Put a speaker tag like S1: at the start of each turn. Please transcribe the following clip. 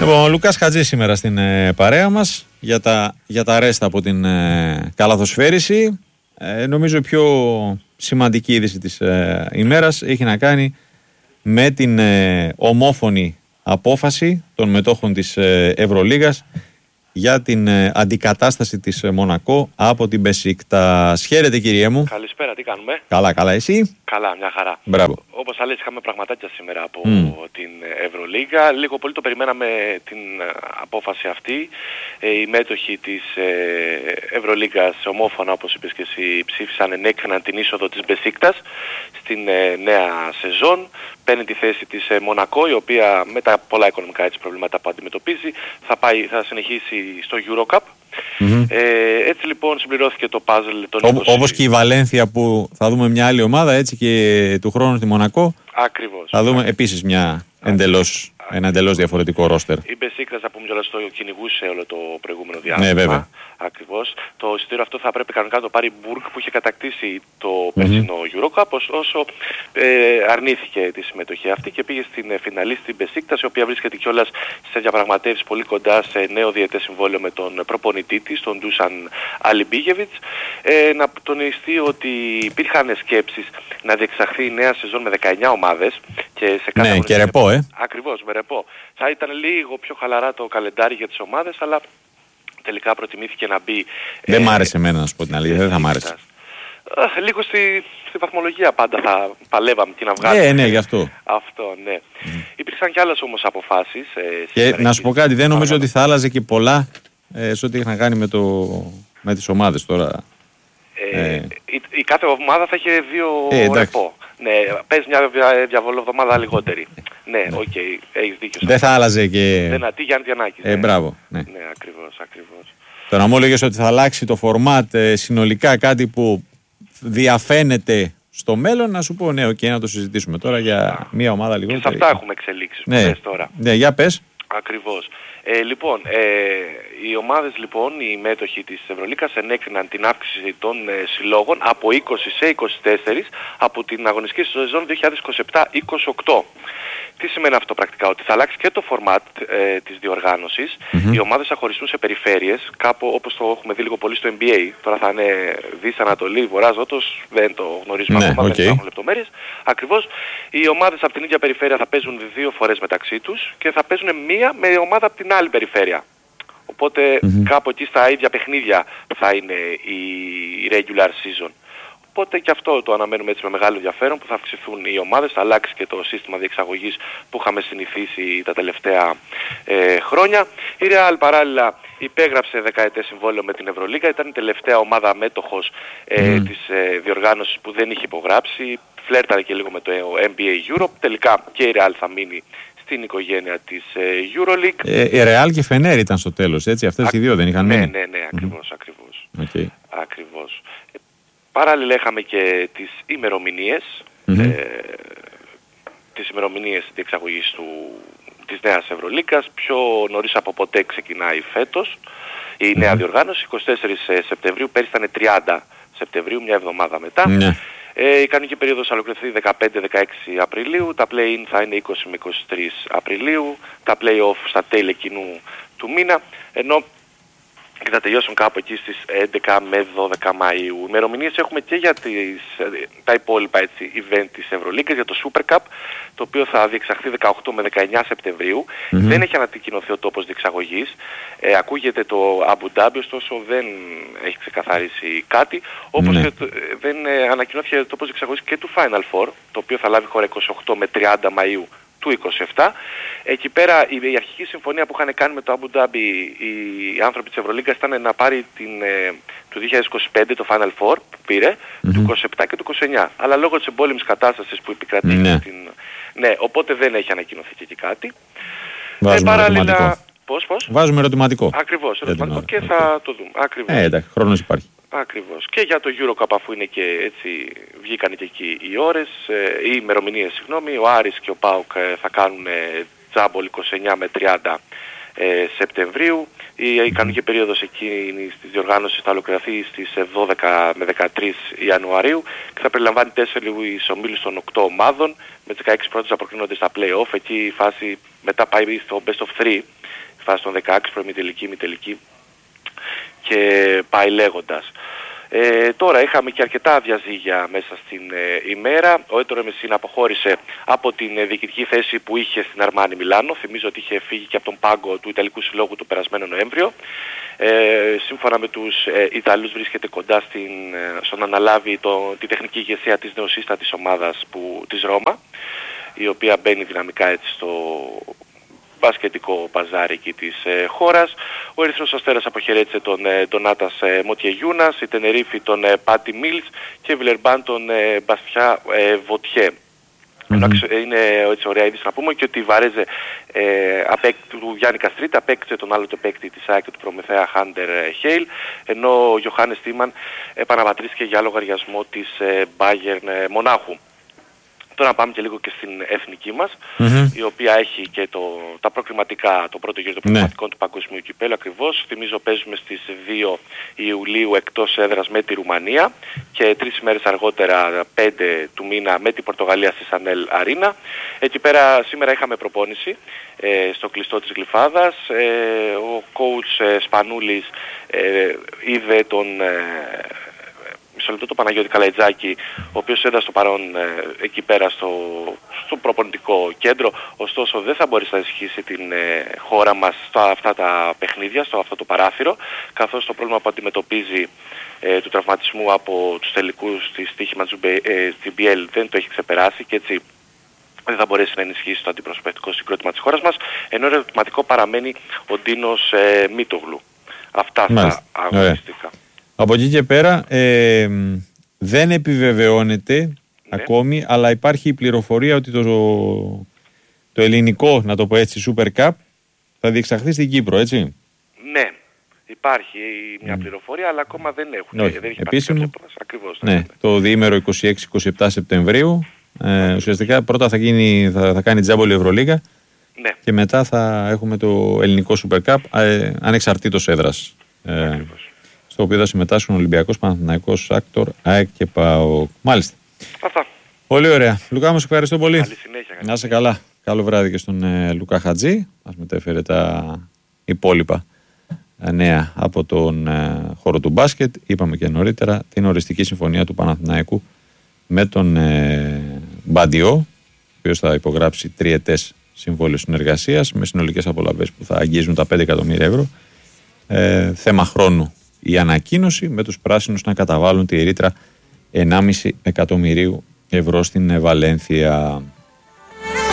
S1: Λοιπόν, ο Λουκάς Χατζής σήμερα στην παρέα μας για τα ρέστα από την καλαθοσφαίριση. Νομίζω η πιο σημαντική είδηση της ημέρας έχει να κάνει με την ομόφωνη απόφαση των μετόχων της Ευρωλίγας για την αντικατάσταση της Μονακό από την Μπεσίκτας. Χαίρετε, κύριε μου.
S2: Καλησπέρα, τι κάνουμε?
S1: Καλά, εσύ?
S2: Καλά, μια χαρά.
S1: Μπράβο.
S2: Όπως θα λες, είχαμε πραγματάκια σήμερα από την Ευρωλίγα. Λίγο πολύ το περιμέναμε την απόφαση αυτή. Οι μέτοχοι της Ευρωλίγας ομόφωνα, όπως είπες και εσύ, ψήφισαν, ενέκριναν την είσοδο της Μπεσίκτας στην νέα σεζόν. Παίρνει τη θέση της Μονακό, η οποία με τα πολλά οικονομικά προβλήματα που αντιμετωπίζει θα συνεχίσει στο Eurocup. Έτσι λοιπόν συμπληρώθηκε το puzzle των 20...
S1: Όπως και η Βαλένθια που θα δούμε μια άλλη ομάδα, έτσι και του χρόνου στη Μονακό.
S2: Ακριβώς.
S1: Θα δούμε επίσης ένα εντελώς διαφορετικό ρόστερ.
S2: Η Μπεσίκτας, να πούμε κιόλας, το κυνηγούσε όλο το προηγούμενο διάστημα.
S1: Ναι, βέβαια.
S2: Ακριβώς. Το εισιτήριο αυτό θα πρέπει κανονικά να το πάρει η Μπουργκ, που είχε κατακτήσει το περσινό Eurocup, όσο αρνήθηκε τη συμμετοχή αυτή και πήγε στην φιναλή στην Μπεσίκτας, η οποία βρίσκεται κιόλας σε διαπραγματεύσεις πολύ κοντά σε νέο διετές συμβόλαιο με τον προπονητή της, τον Ντούσαν Αλιμπίγεβιτς. Να τονιστεί ότι υπήρχαν σκέψεις να διεξαχθεί η νέα σεζόν με 19 ομάδες και σε κάθε
S1: ναι, και ρεπό,
S2: Ακριβώς, με ρεπό. Θα ήταν λίγο πιο χαλαρά το καλεντάρι για τις ομάδες, αλλά τελικά προτιμήθηκε να μπει...
S1: Δεν μ' άρεσε εμένα, να σου πω την αλήθεια, δεν θα μ' άρεσε.
S2: Λίγο στη βαθμολογία πάντα θα παλεύαμε και να βγάλουμε.
S1: Ναι, γι' αυτό.
S2: Αυτό, ναι. Υπήρξαν και άλλες όμως αποφάσεις.
S1: Και να σου πω κάτι, δεν νομίζω ότι θα άλλαζε και πολλά σε ό,τι έχει να κάνει με τις ομάδες τώρα.
S2: Η κάθε ομάδα θα είχε 2 ρεπό. Ναι, πες μια διαβολοβδομάδα λιγότερη. Ναι, οκ, έχεις δίκιο.
S1: Δεν θα άλλαζε και...
S2: Δυνατή Γιάννη Διαννάκης.
S1: Μπράβο.
S2: Ναι, ακριβώς.
S1: Το να μου έλεγες ότι θα αλλάξει το φορμάτ συνολικά, κάτι που διαφαίνεται στο μέλλον, να σου πω ναι, να το συζητήσουμε τώρα για μια ομάδα λιγότερη.
S2: Και σε αυτά έχουμε εξελίξεις που πες τώρα.
S1: Ναι, για πες.
S2: Ακριβώς. Λοιπόν, οι ομάδες λοιπόν, οι μέτοχοι της Ευρωλίγας ενέκριναν την αύξηση των συλλόγων από 20 σε 24 από την αγωνιστική σεζόν 2027-28. Τι σημαίνει αυτό πρακτικά? Ότι θα αλλάξει και το φορμάτ της διοργάνωσης. Οι ομάδες θα χωριστούν σε περιφέρειες, κάπου όπως το έχουμε δει λίγο πολύ στο NBA. Τώρα θα είναι Δύση, Ανατολή, Βορράς, Νότος, δεν το γνωρίζουμε ακόμα, δεν υπάρχουν λεπτομέρειες. Ακριβώς, οι ομάδες από την ίδια περιφέρεια θα παίζουν 2 φορές μεταξύ τους και θα παίζουν μία με ομάδα από την άλλη περιφέρεια. Οπότε κάπου εκεί στα ίδια παιχνίδια θα είναι η regular season. Οπότε και αυτό το αναμένουμε έτσι με μεγάλο ενδιαφέρον, που θα αυξηθούν οι ομάδες, θα αλλάξει και το σύστημα διεξαγωγής που είχαμε συνηθίσει τα τελευταία χρόνια. Η Real παράλληλα υπέγραψε δεκαετές συμβόλαιο με την Ευρωλίγα, ήταν η τελευταία ομάδα μέτοχος της διοργάνωσης που δεν είχε υπογράψει, φλέρταρε και λίγο με το NBA Europe, τελικά και η Real θα μείνει στην οικογένεια της EuroLeague.
S1: Η Real και Φενέρ ήταν στο τέλος, έτσι, αυτές οι δύο δεν είχαν μείνει?
S2: Ναι, ακριβώς. Παράλληλα είχαμε και τις ημερομηνίες, τις ημερομηνίες διεξαγωγής της νέας Ευρωλίγκας. Πιο νωρίς από ποτέ ξεκινάει φέτος η νέα διοργάνωση, 24 Σεπτεμβρίου, πέρυσι ήταν 30 Σεπτεμβρίου, μια εβδομάδα μετά. Η κανονική περίοδος θα ολοκληρωθεί 15-16 Απριλίου, τα play-in θα είναι 20 με 23 Απριλίου, τα play-off στα τέλη εκείνου του μήνα, ενώ και θα τελειώσουν κάπου εκεί στις 11 με 12 Μαΐου. Οι ημερομηνίες έχουμε και για τα υπόλοιπα event της Ευρωλίγκας, για το Super Cup, το οποίο θα διεξαχθεί 18 με 19 Σεπτεμβρίου. Δεν έχει ανακοινωθεί ο τόπος διεξαγωγής. Ακούγεται το Abu Dhabi, ωστόσο δεν έχει ξεκαθαρίσει κάτι. Όπως δεν ανακοινώθηκε ο τόπος διεξαγωγής και του Final Four, το οποίο θα λάβει χώρα 28 με 30 Μαΐου του 27. Εκεί πέρα η αρχική συμφωνία που είχαν κάνει με το Abu Dhabi οι άνθρωποι της Ευρωλίγκας ήταν να πάρει του 2025 το Final Four που πήρε, του 27 και του 29. Αλλά λόγω της εμπόλεμης κατάστασης που επικρατεί οπότε δεν έχει ανακοινωθεί και κάτι. Παράλληλα... Πώς?
S1: Βάζουμε ερωτηματικό.
S2: Ακριβώς, ερωτηματικό και θα το δούμε. Ακριβώς.
S1: Εντάξει, χρόνος υπάρχει.
S2: Ακριβώς. Και για το Eurocup, αφού είναι και έτσι, βγήκαν και εκεί οι ώρες, οι ημερομηνίες, ο Άρης και ο ΠΑΟΚ θα κάνουν τζάμπολ 29 με 30 Σεπτεμβρίου. Η κανονική περίοδος εκείνη της διοργάνωσης θα ολοκληρωθεί στις 12 με 13 Ιανουαρίου και θα περιλαμβάνει 4 ομίλους των 8 ομάδων, με τις 16 πρώτες να προκρίνονται στα play-off. Εκεί η φάση μετά πάει στο best of 3, η φάση των 16 προημιτελική, ημιτελική και πάει λέγοντας. Τώρα είχαμε και αρκετά διαζύγια μέσα στην ημέρα. Ο Έτορο Μεσίνα αποχώρησε από την διοικητική θέση που είχε στην Αρμάνι Μιλάνο. Θυμίζω ότι είχε φύγει και από τον πάγκο του Ιταλικού Συλλόγου του περασμένο Νοέμβριο. Σύμφωνα με τους Ιταλούς βρίσκεται κοντά στο να αναλάβει τη τεχνική ηγεσία της νεοσύστατης ομάδας της Ρώμα, η οποία μπαίνει δυναμικά έτσι στο μπασκετικό παζάρι εκεί της χώρας. Ο Ερυθρός Αστέρας αποχαιρέτησε τον Ντονάτας Μοτιεγιούνας, η Τενερίφη τον Πάτι Μίλς και η Βιλερμπάν τον Μπαστιά Βοτιέ. Είναι έτσι ωραία είδηση να πούμε και ότι η Βαρέζε του Γιάννη Καστρίτα απέκτησε τον άλλο παίκτη της ΑΕΚ του Προμηθέα Χάντερ Χέιλ, ενώ ο Γιωχάνες Τίμαν επαναπατρίστηκε για λογαριασμό της Μπάγερν Μονάχου. Τώρα να πάμε και λίγο και στην εθνική μας, η οποία έχει και τα προκριματικά, το πρώτο γύρο των προκριματικών του Παγκοσμίου Κυπέλλου ακριβώς. Θυμίζω παίζουμε στις 2 Ιουλίου εκτός έδρας με τη Ρουμανία και 3 ημέρες αργότερα, 5 του μήνα, με την Πορτογαλία στη Σανέλ Αρίνα. Εκεί πέρα σήμερα είχαμε προπόνηση στο κλειστό της Γλυφάδας. Ο coach Σπανούλης είδε τον το Παναγιώτη Καλαϊτζάκη, ο οποίος έδωσε το παρόν εκεί πέρα στο προπονητικό κέντρο, ωστόσο δεν θα μπορέσει να ισχύσει την χώρα μας στα αυτά τα παιχνίδια, στο αυτό το παράθυρο, καθώς το πρόβλημα που αντιμετωπίζει του τραυματισμού από τους τελικούς της στοίχημα στην BL δεν το έχει ξεπεράσει και έτσι δεν θα μπορέσει να ενισχύσει το αντιπροσωπευτικό συγκρότημα της χώρας μας, ενώ ερωτηματικό παραμένει ο Ντίνος Μίτογλου. Αυτά στα αγωνιστικά.
S1: Από εκεί και πέρα δεν επιβεβαιώνεται ακόμη, αλλά υπάρχει η πληροφορία ότι το ελληνικό, να το πω έτσι, Super Cup θα διεξαχθεί στην Κύπρο, έτσι.
S2: Ναι, υπάρχει μια πληροφορία, αλλά ακόμα δεν έχουν.
S1: Όχι,
S2: δεν έχει
S1: επίσημο.
S2: Ακριβώς.
S1: Ναι, το διήμερο 26-27 Σεπτεμβρίου. Ουσιαστικά πρώτα θα κάνει τζάμπολη Ευρωλίγα και μετά θα έχουμε το ελληνικό Super Cup ανεξαρτήτως έδρας. Στο οποίο θα συμμετάσχουν Ολυμπιακός, Παναθηναϊκός, Άκτορ, ΑΕΚ και ΠΑΟΚ. Μάλιστα.
S2: Αυτά.
S1: Πολύ ωραία. Λουκά, μας ευχαριστώ πολύ.
S2: Καλή συνέχεια.
S1: Να είσαι καλά. Καλό βράδυ και στον Λουκά Χατζή. Μας μετέφερε τα υπόλοιπα νέα από τον χώρο του μπάσκετ. Είπαμε και νωρίτερα την οριστική συμφωνία του Παναθηναϊκού με τον Μπαντιό, ο οποίος θα υπογράψει 3ετές συμβόλαιο συνεργασίας με συνολικές απολαβές που θα αγγίζουν τα 5 εκατομμύρια ευρώ. Θέμα χρόνου η ανακοίνωση, με τους πράσινους να καταβάλουν τη ρήτρα 1,5 εκατομμυρίου ευρώ στην Βαλένθια.